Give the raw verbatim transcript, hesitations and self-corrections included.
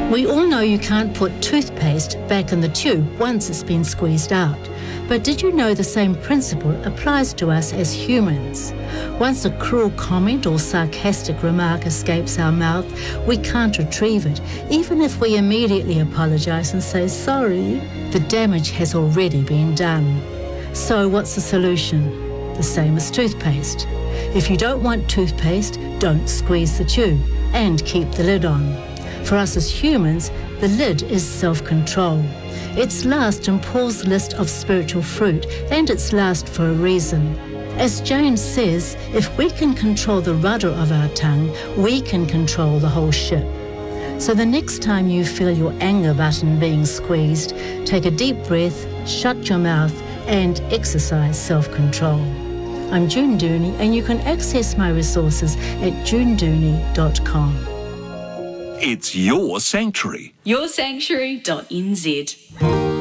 We all know you can't put toothpaste back in the tube once it's been squeezed out. But did you know the same principle applies to us as humans? Once a cruel comment or sarcastic remark escapes our mouth, we can't retrieve it, even if we immediately apologise and say sorry. The damage has already been done. So what's the solution? The same as toothpaste. If you don't want toothpaste, don't squeeze the tube and keep the lid on. For us as humans, the lid is self-control. It's last in Paul's list of spiritual fruit, and it's last for a reason. As James says, if we can control the rudder of our tongue, we can control the whole ship. So the next time you feel your anger button being squeezed, take a deep breath, shut your mouth, and exercise self-control. I'm June Dooney, and you can access my resources at june dooney dot com. It's your sanctuary. your sanctuary dot n z